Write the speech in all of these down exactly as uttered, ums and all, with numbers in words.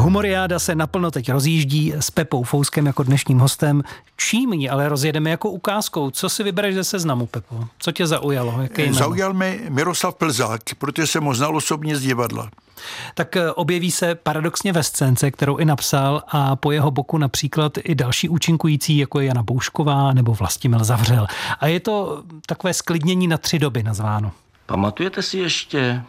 Humoriáda se naplno teď rozjíždí s Pepou Fouskem jako dnešním hostem. Čím ji ale rozjedeme jako ukázkou? Co si vybereš ze seznamu, Pepo? Co tě zaujalo? Jaký Zaujal mě Miroslav Plzák, protože jsem ho znal osobně z divadla. Tak objeví se paradoxně ve scénce, kterou i napsal, a po jeho boku například i další účinkující, jako je Jana Boušková nebo Vlastimil Zavřel. A je to takové sklidnění na tři doby nazváno. Pamatujete si ještě?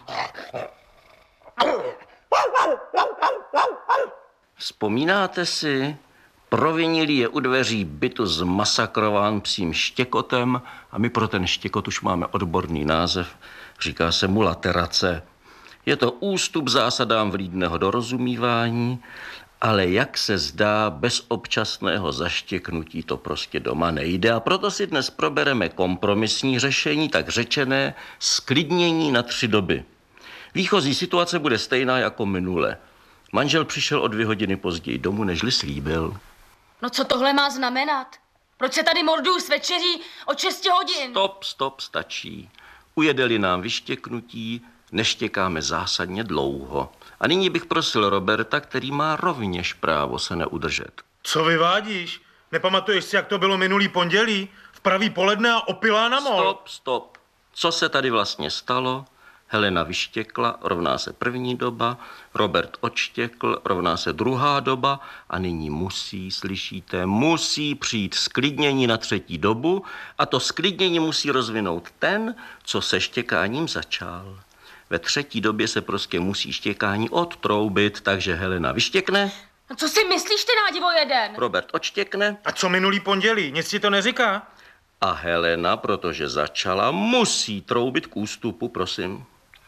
Vzpomínáte si? Provinilý je u dveří bytu zmasakrován psím štěkotem a my pro ten štěkot už máme odborný název. Říká se mu laterace. Je to ústup zásadám vlídného dorozumívání, ale jak se zdá, bez občasného zaštěknutí to prostě doma nejde. A proto si dnes probereme kompromisní řešení, tak řečené sklidnění na tři doby. Výchozí situace bude stejná jako minule. Manžel přišel o dvě hodiny později domů, nežli slíbil. No co tohle má znamenat? Proč se tady morduju s večeří od šesti hodin? Stop, stop, stačí. Ujede-li nám vyštěknutí, neštěkáme zásadně dlouho. A nyní bych prosil Roberta, který má rovněž právo se neudržet. Co vyvádíš? Nepamatuješ si, jak to bylo minulý pondělí? V pravý poledne a opilá na mol. Stop, stop. Co se tady vlastně stalo? Helena vyštěkla, rovná se první doba, Robert odštěkl, rovná se druhá doba a nyní musí, slyšíte, musí přijít sklidnění na třetí dobu a to sklidnění musí rozvinout ten, co se štěkáním začal. Ve třetí době se prostě musí štěkání odtroubit, takže Helena vyštěkne. No co si myslíš, ty nádivo jeden? Robert odštěkne. A co minulý pondělí? Nic ti to neříká? A Helena, protože začala, musí troubit k ústupu, prosím.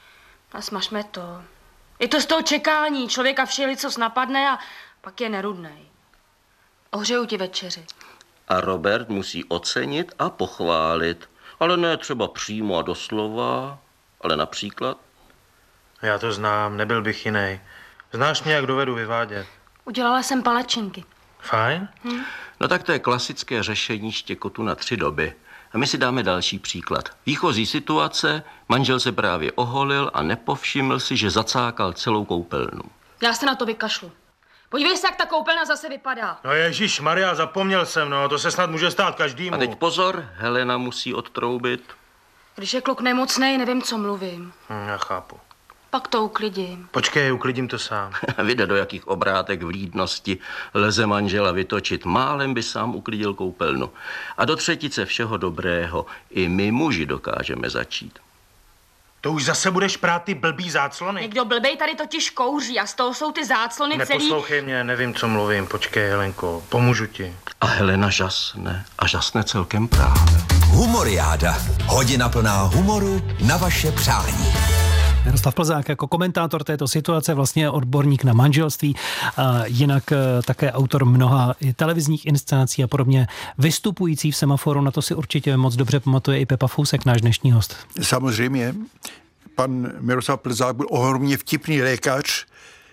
A smažme to. Je to z toho čekání. Člověka všeli, co napadne a pak je nerudnej. Ohřeju ti večeři. A Robert musí ocenit a pochválit. Ale ne třeba přímo a doslova, ale například. Já to znám, nebyl bych jiný. Znáš mě, jak dovedu vyvádět. Udělala jsem palačinky. Fajn? Hm? No tak to je klasické řešení štěkotu na tři doby. A my si dáme další příklad. Výchozí situace, manžel se právě oholil a nepovšiml si, že zacákal celou koupelnu. Já se na to vykašlu. Podívej se, jak ta koupelna zase vypadá. No ježíš Maria, zapomněl jsem, no, to se snad může stát každému. A teď pozor, Helena musí odtroubit. Když je kluk nemocnej, nevím, co mluvím. Hm, já chápu. Pak to uklidím. Počkej, uklidím to sám. Vyjde, do jakých obrátek vlídnosti lze manžela vytočit. Málem by sám uklidil koupelnu. A do třetice všeho dobrého i my muži dokážeme začít. To už zase budeš prát ty blbý záclony? Někdo blbej tady totiž kouří a z toho jsou ty záclony celý... Neposlouchej mě, nevím, co mluvím. Počkej, Helenko, pomůžu ti. A Helena žasne. A žasne celkem právě. Humoriáda. Hodina plná humoru na vaše přání. Miroslav Plzák jako komentátor této situace, vlastně odborník na manželství, a jinak také autor mnoha televizních inscenací a podobně, vystupující v Semaforu, na to si určitě moc dobře pamatuje i Pepa Fousek, náš dnešní host. Samozřejmě, pan Miroslav Plzák byl ohromně vtipný lékař,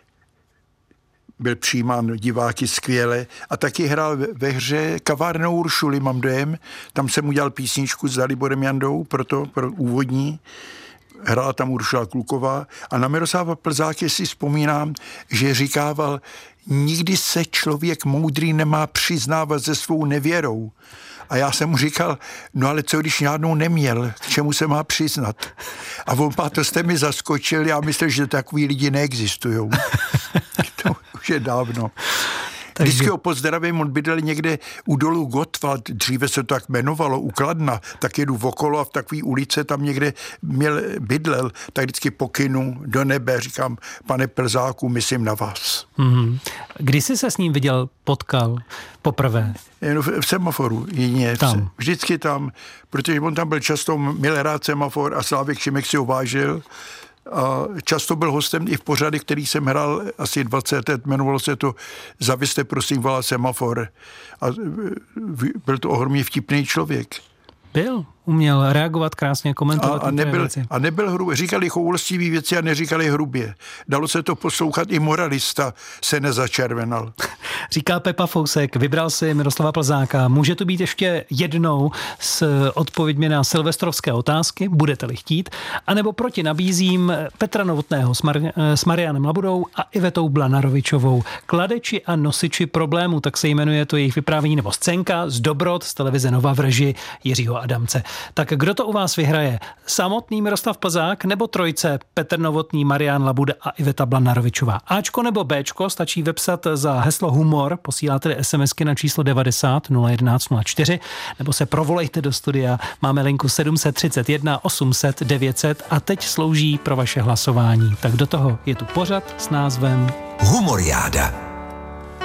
byl přijímán diváky skvěle a taky hrál ve hře Kavárnou Uršuly, mám dojem, tam jsem udělal písničku s Daliborem Jandou, proto pro úvodní. Hrála tam Uršula Kluková a na Miroslava Plzáky si vzpomínám, že říkával, nikdy se člověk moudrý nemá přiznávat se svou nevěrou. A já jsem mu říkal, no ale co když žádnou neměl, k čemu se má přiznat? A on, pá, to jste mi zaskočil, já myslím, že takový lidi neexistují. To už je dávno. Takže... Vždycky ho pozdravím, on bydlel někde u dolu Gottwald, dříve se to tak jmenovalo, u Kladna, tak jedu okolo a v takové ulice tam někde měl, bydlel, tak vždycky pokynu do nebe, říkám, pane Plzáku, myslím na vás. Mm-hmm. Kdy jsi se s ním viděl, potkal poprvé? No, v, v Semaforu jedině. Tam. Vždycky tam, protože on tam byl často, měl rád Semafor a Slávek Šimek si ho vážil. A často byl hostem i v pořadech, který jsem hrál asi dvacet let, jmenovalo se to Zavěste prosím volá Semafor. A byl to ohromně vtipný člověk. Byl, uměl reagovat krásně, komentovat. A, a, nebyl, a nebyl hrubě. Říkali choulostivý věci a neříkali hrubě. Dalo se to poslouchat, i moralista se nezačervenal. Říká Pepa Fousek, vybral si Miroslava Plzáka. Může to být ještě jednou s odpověďmi na silvestrovské otázky, budete-li chtít, anebo proti nabízím Petra Novotného s, Mar- s Marianem Labudou a Ivetou Blanarovičovou. Kladeči a nosiči problémů, tak se jmenuje to jejich vyprávění, nebo scénka z Dobrot z televize Nova v režii Jiřího Adamce. Tak kdo to u vás vyhraje? Samotný Miroslav Plzák nebo trojce Petr Novotný, Marian Labuda a Iveta Blanarovičová? Ačko nebo Bčko, stačí vepsat za heslo humor, posíláte SMSky na číslo devadesát nula jedenáct nula čtyři, nebo se provolejte do studia. Máme linku sedm set třicet jedna osm set devět set a teď slouží pro vaše hlasování. Tak do toho je tu pořad s názvem Humoriáda.